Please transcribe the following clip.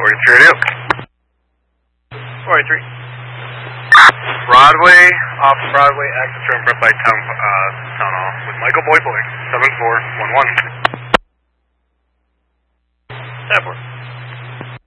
43 radio. 43. Broadway, off Broadway, access room front by town hall with Michael Boy 7411. 74.